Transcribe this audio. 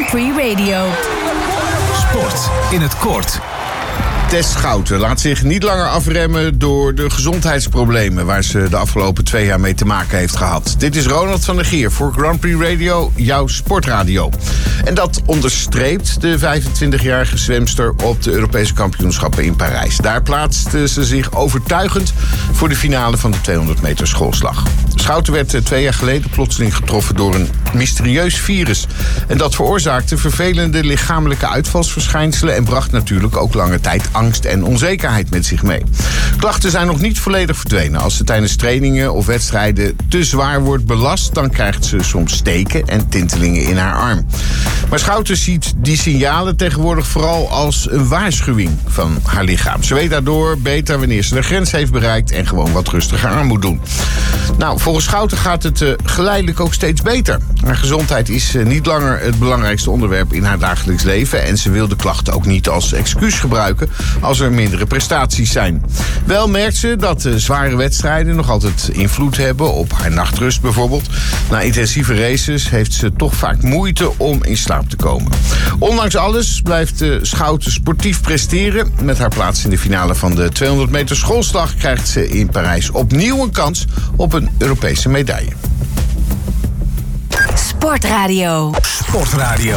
Prix Radio. Sport in het kort. Tess Schouten laat zich niet langer afremmen door de gezondheidsproblemen waar ze de afgelopen 2 jaar mee te maken heeft gehad. Dit is Ronald van der Gier voor Grand Prix Radio, jouw sportradio. En dat onderstreept de 25-jarige zwemster op de Europese kampioenschappen in Parijs. Daar plaatste ze zich overtuigend voor de finale van de 200 meter schoolslag. Schouten werd 2 jaar geleden plotseling getroffen door een mysterieus virus. En dat veroorzaakte vervelende lichamelijke uitvalsverschijnselen en bracht natuurlijk ook lange tijd angst en onzekerheid met zich mee. Klachten zijn nog niet volledig verdwenen. Als ze tijdens trainingen of wedstrijden te zwaar wordt belast, dan krijgt ze soms steken en tintelingen in haar arm. Maar Schouten ziet die signalen tegenwoordig vooral als een waarschuwing van haar lichaam. Ze weet daardoor beter wanneer ze de grens heeft bereikt en gewoon wat rustiger aan moet doen. Nou, volgens Schouten gaat het geleidelijk ook steeds beter. Haar gezondheid is niet langer het belangrijkste onderwerp in haar dagelijks leven en ze wil de klachten ook niet als excuus gebruiken als er mindere prestaties zijn. Wel merkt ze dat zware wedstrijden nog altijd invloed hebben op haar nachtrust bijvoorbeeld. Na intensieve races heeft ze toch vaak moeite om in slaap te komen. Ondanks alles blijft Schouten sportief presteren. Met haar plaats in de finale van de 200 meter schoolslag krijgt ze in Parijs opnieuw een kans op een Europese medaille. Sportradio. Sportradio.